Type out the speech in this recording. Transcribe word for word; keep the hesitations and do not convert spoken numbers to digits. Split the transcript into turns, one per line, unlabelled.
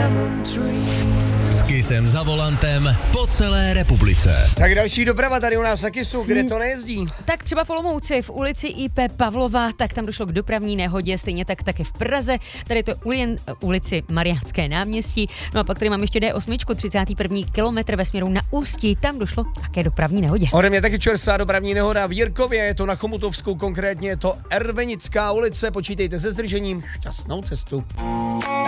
S Kissem za volantem po celé republice.
Tak další doprava tady u nás na Kissu, kde to nejezdí.
Tak třeba v Olomouci v ulici I P Pavlova, tak tam došlo k dopravní nehodě, stejně tak také v Praze, tady to je ulici Mariánské náměstí. No a pak tady mám ještě D osm, třicátý první kilometr ve směru na Ústí, tam došlo také dopravní nehodě.
Ode mě taky čerstvá dopravní nehoda v Jirkově, je to na Chomutovskou, konkrétně je to Ervenická ulice, počítejte se zdržením, šťastnou cestu.